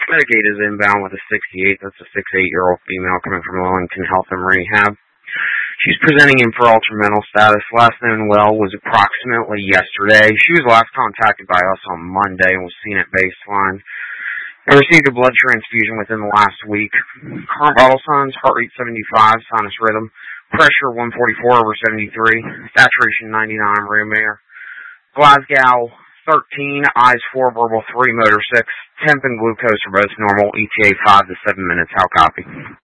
Medicaid is inbound with a 68. That's a 68-year-old female coming from Wellington Health and Rehab. She's presenting in for altered mental status. Last known well was approximately yesterday. She was last contacted by us on Monday and was seen at baseline. I received a blood transfusion within the last week. Current vital signs: heart rate 75, sinus rhythm, pressure 144/73, saturation 99, room air. Glasgow 13, eyes 4, verbal 3, motor 6. Temp and glucose are both normal. ETA 5 to 7 minutes. How copy?